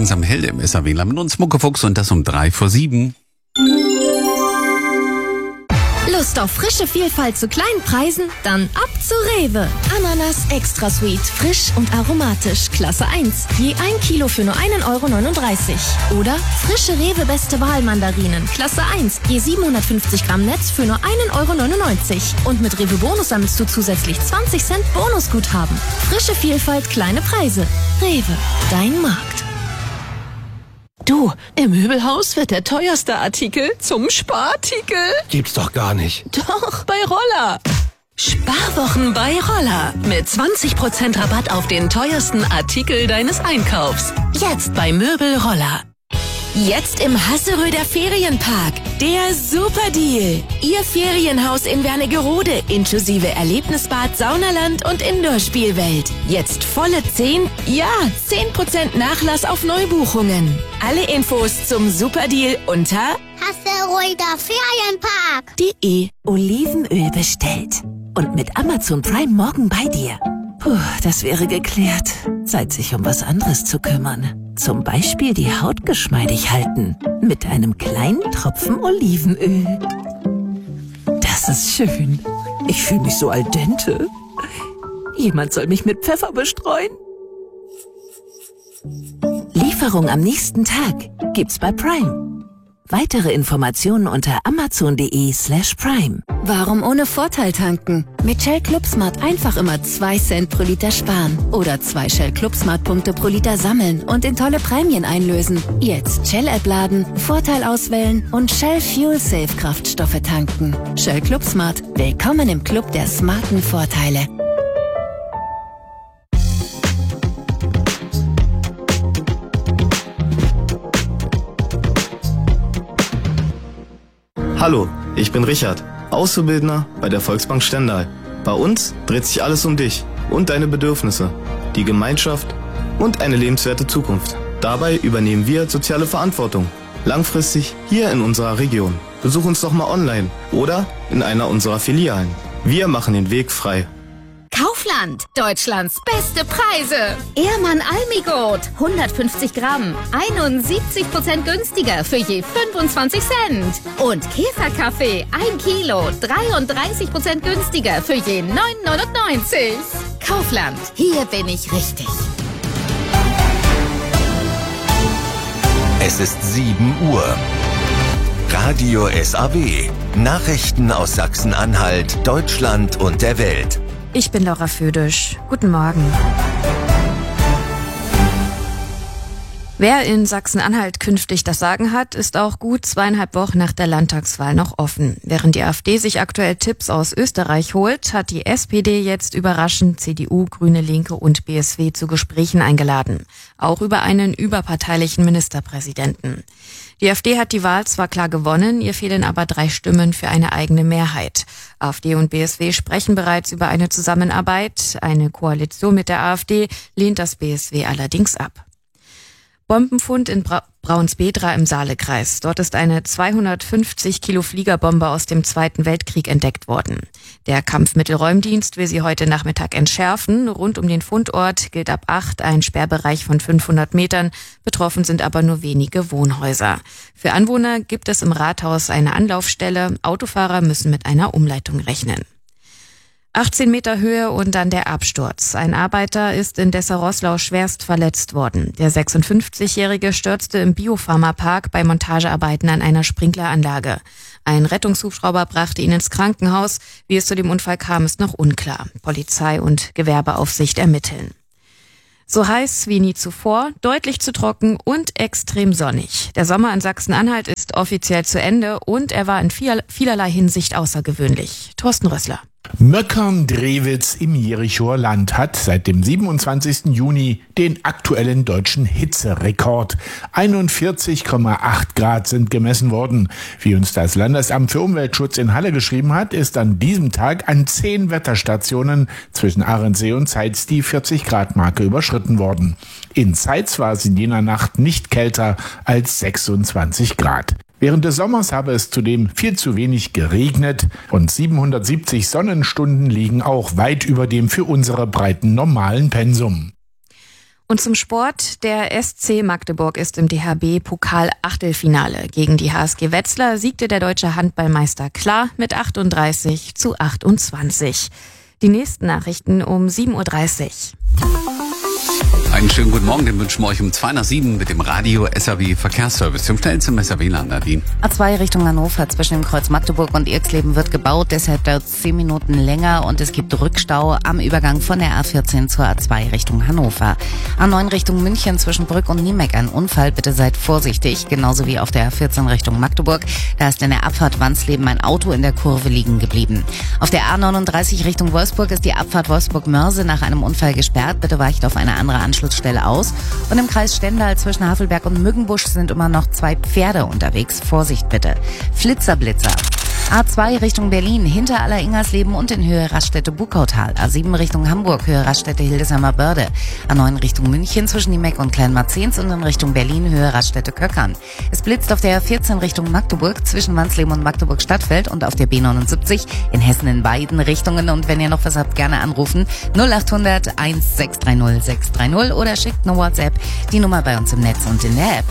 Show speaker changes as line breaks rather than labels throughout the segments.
langsam hell im SAW mit uns Muckefuchs und das um 7:03.
Lust auf frische Vielfalt zu kleinen Preisen? Dann ab zu Rewe. Ananas Extra Sweet, frisch und aromatisch, Klasse 1. Je 1 Kilo für nur 1,39 €. Oder frische Rewe Beste Wahl Mandarinen, Klasse 1. Je 750 Gramm Netz für nur 1,99 €. Und mit Rewe Bonus sammelst du zusätzlich 20 Cent Bonusguthaben. Frische Vielfalt, kleine Preise. Rewe, dein Markt.
Du, im Möbelhaus wird der teuerste Artikel zum Sparartikel.
Gibt's doch gar nicht.
Doch, bei Roller. Sparwochen bei Roller. Mit 20% Rabatt auf den teuersten Artikel deines Einkaufs. Jetzt bei Möbel Roller.
Jetzt im Hasseröder Ferienpark. Der Superdeal. Ihr Ferienhaus in Wernigerode inklusive Erlebnisbad, Saunaland und Indoor-Spielwelt. Jetzt volle 10% Nachlass auf Neubuchungen. Alle Infos zum Superdeal unter
Hasseröder Ferienpark.de.
Olivenöl bestellt. Und mit Amazon Prime morgen bei dir. Puh, das wäre geklärt. Zeit, sich um was anderes zu kümmern. Zum Beispiel die Haut geschmeidig halten. Mit einem kleinen Tropfen Olivenöl. Das ist schön. Ich fühle mich so al dente. Jemand soll mich mit Pfeffer bestreuen. Lieferung am nächsten Tag gibt's bei Prime. Weitere Informationen unter amazon.de/prime.
Warum ohne Vorteil tanken? Mit Shell Club Smart einfach immer 2 Cent pro Liter sparen. Oder 2 Shell Club Smart Punkte pro Liter sammeln und in tolle Prämien einlösen. Jetzt Shell App laden, Vorteil auswählen und Shell Fuel Safe Kraftstoffe tanken. Shell Club Smart. Willkommen im Club der smarten Vorteile.
Hallo, ich bin Richard, Auszubildender bei der Volksbank Stendal. Bei uns dreht sich alles um dich und deine Bedürfnisse, die Gemeinschaft und eine lebenswerte Zukunft. Dabei übernehmen wir soziale Verantwortung, langfristig hier in unserer Region. Besuch uns doch mal online oder in einer unserer Filialen. Wir machen den Weg frei.
Kaufland, Deutschlands beste Preise. Ehrmann Almigurt, 150 Gramm, 71% günstiger für je 25 Cent. Und Käferkaffee, 1 Kilo, 33% günstiger für je 9,99 €. Kaufland, hier bin ich richtig.
Es ist 7 Uhr. Radio SAW. Nachrichten aus Sachsen-Anhalt, Deutschland und der Welt.
Ich bin Laura Födisch. Guten Morgen. Wer in Sachsen-Anhalt künftig das Sagen hat, ist auch gut 2,5 Wochen nach der Landtagswahl noch offen. Während die AfD sich aktuell Tipps aus Österreich holt, hat die SPD jetzt überraschend CDU, Grüne, Linke und BSW zu Gesprächen eingeladen. Auch über einen überparteilichen Ministerpräsidenten. Die AfD hat die Wahl zwar klar gewonnen, ihr fehlen aber 3 Stimmen für eine eigene Mehrheit. AfD und BSW sprechen bereits über eine Zusammenarbeit. Eine Koalition mit der AfD lehnt das BSW allerdings ab. Bombenfund in Braunsbedra im Saalekreis. Dort ist eine 250 Kilo Fliegerbombe aus dem Zweiten Weltkrieg entdeckt worden. Der Kampfmittelräumdienst will sie heute Nachmittag entschärfen. Rund um den Fundort gilt ab 8 ein Sperrbereich von 500 Metern. Betroffen sind aber nur wenige Wohnhäuser. Für Anwohner gibt es im Rathaus eine Anlaufstelle. Autofahrer müssen mit einer Umleitung rechnen. 18 Meter Höhe und dann der Absturz. Ein Arbeiter ist in Dessau-Roßlau schwerst verletzt worden. Der 56-Jährige stürzte im Biopharmapark bei Montagearbeiten an einer Sprinkleranlage. Ein Rettungshubschrauber brachte ihn ins Krankenhaus. Wie es zu dem Unfall kam, ist noch unklar. Polizei und Gewerbeaufsicht ermitteln. So heiß wie nie zuvor, deutlich zu trocken und extrem sonnig. Der Sommer in Sachsen-Anhalt ist offiziell zu Ende und er war in vielerlei Hinsicht außergewöhnlich. Thorsten Rössler.
Möckern-Drewitz im Jerichoer Land hat seit dem 27. Juni den aktuellen deutschen Hitzerekord. 41,8 Grad sind gemessen worden. Wie uns das Landesamt für Umweltschutz in Halle geschrieben hat, ist an diesem Tag an 10 Wetterstationen zwischen Ahrensee und Zeitz die 40-Grad-Marke überschritten worden. In Zeitz war es in jener Nacht nicht kälter als 26 Grad. Während des Sommers habe es zudem viel zu wenig geregnet und 770 Sonnenstunden liegen auch weit über dem für unsere Breiten normalen Pensum.
Und zum Sport, der SC Magdeburg ist im DHB-Pokal-Achtelfinale. Gegen die HSG Wetzlar siegte der deutsche Handballmeister klar mit 38:28. Die nächsten Nachrichten um 7:30 Uhr.
Einen schönen guten Morgen, den wünschen wir euch um 7:02 mit dem Radio SAW Verkehrsservice. Zum schnellsten SAW-Land, Nadine.
A2 Richtung Hannover zwischen dem Kreuz Magdeburg und Irxleben wird gebaut, deshalb dauert es 10 Minuten länger und es gibt Rückstau am Übergang von der A14 zur A2 Richtung Hannover. A9 Richtung München zwischen Brück und Niemeck ein Unfall, bitte seid vorsichtig, genauso wie auf der A14 Richtung Magdeburg. Da ist in der Abfahrt Wansleben ein Auto in der Kurve liegen geblieben. Auf der A39 Richtung Wolfsburg ist die Abfahrt Wolfsburg-Mörse nach einem Unfall gesperrt, bitte weicht auf eine andere Anschlussstelle aus. Und im Kreis Stendal zwischen Havelberg und Mückenbusch sind immer noch 2 Pferde unterwegs. Vorsicht bitte. Flitzer-Blitzer. A2 Richtung Berlin, hinter Aller-Ingersleben und in Höhe Raststätte-Bukautal. A7 Richtung Hamburg, Höhe Raststätte-Hildesheimer Börde. A9 Richtung München zwischen Niemeck und Kleinmarzens und in Richtung Berlin, Höhe Raststätte-Köckern. Es blitzt auf der A14 Richtung Magdeburg zwischen Wansleben und Magdeburg-Stadtfeld und auf der B79 in Hessen in beiden Richtungen. Und wenn ihr noch was habt, gerne anrufen 0800 1630 630 oder schickt eine WhatsApp, die Nummer bei uns im Netz und in der App.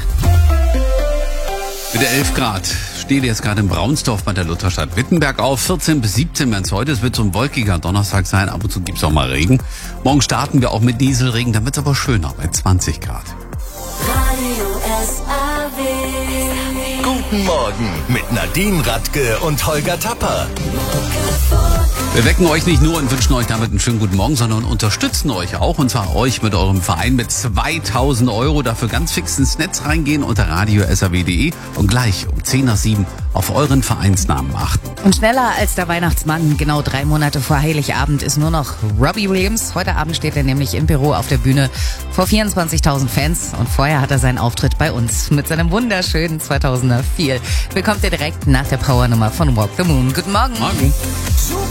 Mit der 11 Grad steht jetzt gerade in Braunsdorf bei der Lutherstadt Wittenberg auf. 14 bis 17 werden es heute. Es wird so ein wolkiger Donnerstag sein. Ab und zu gibt es auch mal Regen. Morgen starten wir auch mit Nieselregen. Dann wird es aber schöner bei 20 Grad.
Radio SAW. Guten Morgen mit Nadine Radke und Holger Tapper.
Wir wecken euch nicht nur und wünschen euch damit einen schönen guten Morgen, sondern unterstützen euch auch. Und zwar euch mit eurem Verein mit 2.000 €. Dafür ganz fix ins Netz reingehen unter radio.saw.de und gleich um 7:10 auf euren Vereinsnamen achten.
Und schneller als der Weihnachtsmann, genau 3 Monate vor Heiligabend, ist nur noch Robbie Williams. Heute Abend steht er nämlich im Büro auf der Bühne vor 24.000 Fans. Und vorher hat er seinen Auftritt bei uns mit seinem wunderschönen 2004. Bekommt ihr direkt nach der Powernummer von Walk the Moon. Guten Morgen.
Morgen.